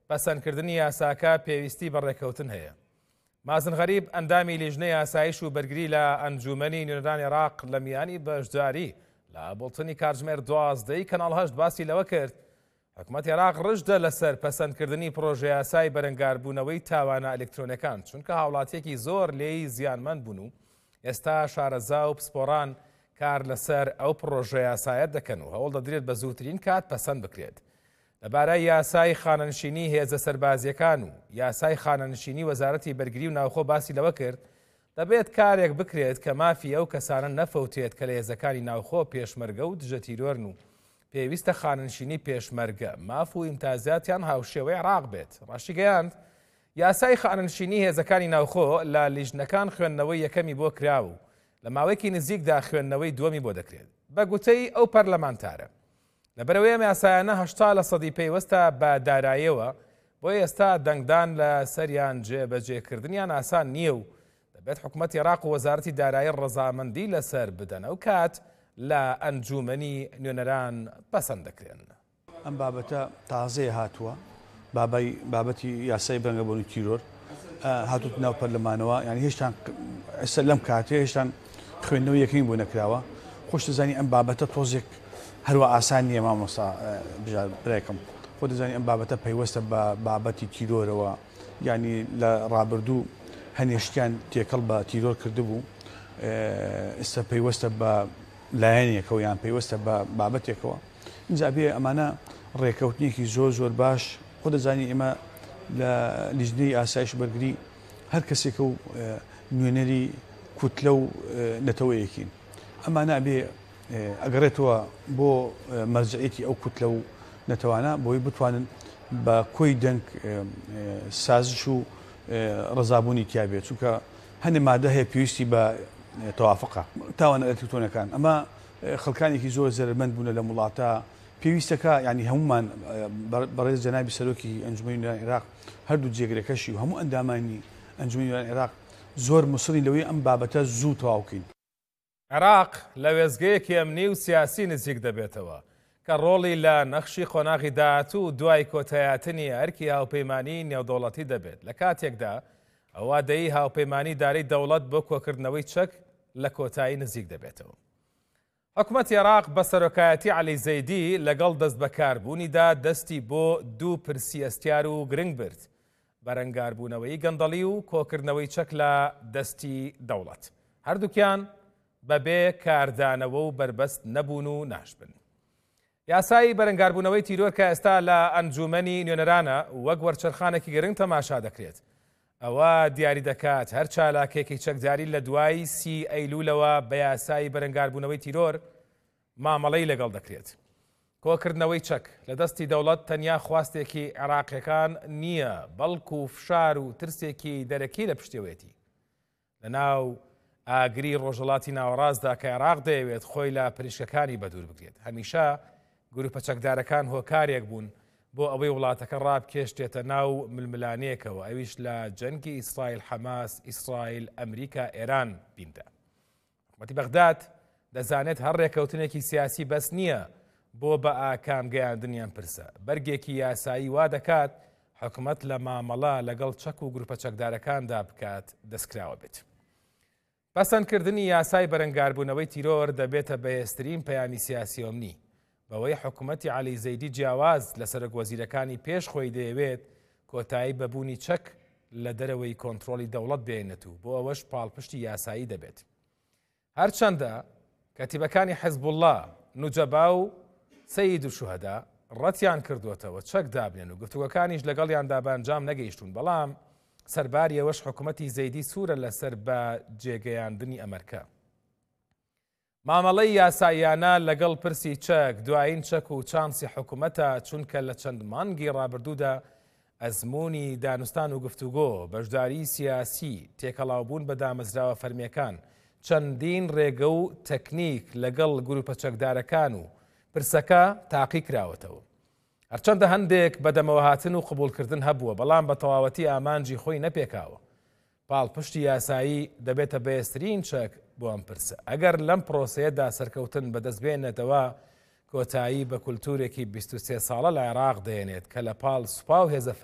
پەسەندکردنی یاساکە پێویستی بە ڕێکەوتن هەیە. مازن غەریب ئەندامی لیژنەی یاسایش و بەرگری لە ئەنجومەنی نوێنەرانی عێراق لە میانی بەشداری لە بوڵتنی کاتژمێر 12 کەناڵ 8 باسی لەوە کرد حکوومەتی عێراق ڕژدە لەسەر پەسەندکردنی پرۆژە یاسای بەرەنگاربوونەوەی تاوانە ئەلکترۆنیەکان چونکە هاوڵاتیەکی زۆر لێی زیانمەند بوون و ئێستا شارەزا و پسپۆران کار لەسەر ئەو پرۆژە یاسایەت دەکەن و هەوڵ دەدرێت بە زووترین کات پەسەند بکرێت. لەبارەی یاسای خانەنشینی هێزە سەربازیەکان و یاسای خانەنشینی وەزارەتی بەرگری و ناوخۆ باسی لەوە کرد دەبێت کارێک بکرێت کە مافی ئەو کەسانە نەفەوتێت کە لە هێزەکانی ناوخۆ پێشمەرگە و دژە تیرۆرن و پێویستە خانەنشینی پێشمەرگە ماف و ئیمتازاتیان هاوشێوەی عێراق بێت. ڕاشی گەیاند یاسای خانەنشینی هێزەکانی ناوخۆ لە لیژنەکان خوێندنەوەی یەکەمی بۆ کراوە و لە ماوەیەکی نزیکدا خوێندنەوەی دووەمی بۆ دەکرێت. بە گوتەی ئەو پەرلەمانتارە لەبەرەوەی یاسایانە 80% پێیوەستە بە داراییەوە بۆ ئێستا دەنگدان لە سەریان جێبەجێکردنیان ئاسان نییە و دەبێت حکوومەتی عێراق و وەزارەتی دارایی ڕەزامەندی لەسەر بدەن ئەو کات لە ئەنجومەنی نوێنەران پەسەند دەکرێن. ئەم بابەتە تازەیە هاتووە بابەتی یاسای بەرەنگاربوونی تیرۆر هاتووە ناو پەرلەمانەوە یعنی هێشتا ئێستا لەم کاتێ هێشتا خوێندنەوەی یەکەمی بۆ نەکراوە. خۆش دەزانی ئەم بابەتە تۆزێک هەروە ئاسان نییە مامۆستا برایکم خۆ دەزانی ئەم بابەتە پەیوەستە بە بابەتی تیرۆرەوە ینی لە ڕابردوو هەنێشتیان تێکەڵ بە تیرۆر کردبوو ئێستا پەیوەستە بە لایەنێکەوە یان پەیوەستە بە بابەتێکەوە اینجا بێ ئەمانە ڕێکەوتنیەکی زۆر باش خۆ دەزانی ئێمە لە لیژنەی ئاسایش بەرگری هەر کەسێکە و نوێنەری کوتلە و نەتەوەیەکین ئەمانە بێ ئەگەڕێتەوە بۆ مەرجعیەتی ئەو کوتلە و نەتەوانە بۆی بتوانن بە کۆی دەنگ سازش و ڕزابوونی تیابێت چونکە هەندێک مادە هەیە پێویستی بە تەوافقە تاوانە ئەلکترۆنیەکان ئەمە خەڵکانێکی زۆر زەرمەند بوون لە وڵاتە پێویستەکە ینی هەمومان بەڕێز جەنابی سەرۆکی ئەنجومەنی نوێنەرانی عێراق هەردوو جێگرەکەشی و هەموو ئەندامانی ئەنجومەنی نوێنەرانی عێراق زۆر مصری لەوەی ئەم بابەتە زوو تەواوکەین. عێراق لە وێزگەیەکی ئەمنی و سیاسی نزیک دەبێتەوە کە ڕۆڵی لە نەخشی خۆناغی داهاتوو و دوای کۆتایاتنی ئەرکی هاوپەیمانی نێودەوڵەتی دەبێت لە کاتێکدا ئەوادەیی هاوپەیمانی دارەی دەوڵەت بۆ کۆکردنەوەی چەک لە کۆتایی نزیک دەبێتەوە. حکوومەتی عێراق بە سەرۆکایەتی عەلی زەیدی لەگەڵ دەست بەکاربوونیدا دەستی بۆ دوو پرسی ئەستیار و گرنگ برد بەرەنگاربوونەوەی گەندەڵی و کۆکردنەوەی چەک لە دەستی دەوڵەت هەردووکیان بەبێ کاردانەوە و بربەست نەبوون و ناشبن. یاسایی بەرەنگاربوونەوەی تیرۆر کە ئێستا لە ئەنجومەنی نوێنەرانە وەک وەرچەرخانێکی گرنگ تەماشا دەکرێت ئەوە دیاری دەکات هەر چالاکێکی چەکداری لە دوای 30 ئەیلولەوە بە یاسایی بەرەنگاربوونەوەی تیرۆر مامەڵەی لەگەڵ دەکرێت. کۆکردنەوەی چەک لە دەستی دەوڵەت تەنیا خواستێکی عێراقیەکان نییە بەڵکو و فشار و ترسێکی دەرەکی لە پشتێوێتی لەناو ئاگری ڕۆژهەڵاتی ناوەڕاستدا کە عێراق دەیەوێت خۆی لە پریشکەکانی بەدوور بگرێت. هەمیشە گروپە چەکدارەکان هۆکارێک بوون بۆ ئەوەی وڵاتەکە ڕابکێشتێتە ناو ململانەیەکەوە ئەویش لە جەنگی ئیسرائیل حەماس ئیسرائیل ئەمریکا ئێران بیندا. حکوومەتی بەغداد دەزانێت هەر ڕێکەوتنێکی سیاسی بەس نییە بۆ بە ئاکام گەیاندنیان پرسە بەرگێکی یاسایی وا دەکات حکوومەت لە مامەڵە لەگەڵ چەک و گروپە چەکدارەکاندا بکات دەستکراوە بێت. پەسەندکردنی یاسای بەرەنگاربوونەوەی تیرۆر دەبێتە بەهێزترین پەیامی سیاسی ئەمنی بەوەی حکوومەتی عەلی زەیدی جیاواز لە سەرۆک وەزیرەکانی پێش خۆی دەیەوێت کۆتایی بەبوونی چەک لە دەرەوەی کۆنتڕۆلی دەوڵەت بێنێت و بۆ ئەوەش پاڵپشتی یاسایی دەبێت. هەرچەندە کەتیبەکانی حیزبوڵڵا نوجەبا و سەید شوهەدا ڕەتیان کردوێتەوە چەک دابنێن و گفتوگەکانیش لەگەڵیاندا بەنجام نەگەیشتون بەڵام سەرباری ئەوەش حکوومەتی زەیدی سوورە لەسەر بە جێگەیاندنی ئەمریکا. مامەڵەی یاساییانە لەگەڵ پرسی چەک دوایین چەک و چانسی حکوومەتە چونکە لە چەند مانگی ڕابردوودا ئەزمموی دانوستان و گفتوگۆ بەشداری سیاسی تێکەڵاوبوون بە دامەزراوە فەرمیەکان چەندین ڕێگە و تەکنیک لەگەڵ گروپە چەکدارەکان و پرسەکە تاقی کراوەتەوە. هەرچەندە هەندێک بەدەمەوە هاتن و قبولکردن هەبووە بەڵام بە تەواوەتی ئامانجی خۆی نەپێکاوە. پاڵپشتی یاسایی دەبێتە بەهێزترین چەک بۆ ئەم پرسە. ئەگەر لەم پرۆسەیەدا سەرکەوتن بەدەستبێنێتەوە کۆتایی بە کولتورێکی 23 ساڵە لە عێراق دێنێت کە لە پاڵ سوپا و هێزە